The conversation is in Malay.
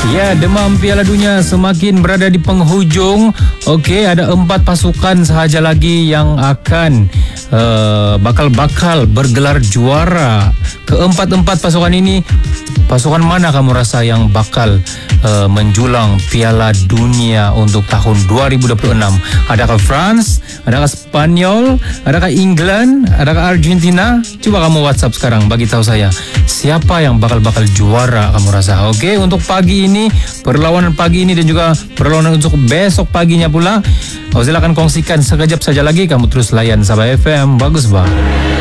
Ya, demam Piala Dunia semakin berada di penghujung. Okey, ada 4 pasukan sahaja lagi yang akan bakal bergelar juara. Keempat-empat pasukan ini, pasukan mana kamu rasa yang bakal menjulang Piala Dunia untuk tahun 2026? Adakah France? Adakah Spanyol? Adakah England? Adakah Argentina? Coba kamu WhatsApp sekarang, bagi tahu saya siapa yang bakal juara kamu rasa. Okey, untuk pagi ini, perlawanan pagi ini dan juga perlawanan untuk besok paginya pula, silakan kongsikan sekejap saja lagi. Kamu terus layan Sabah FM. Bagus, bah.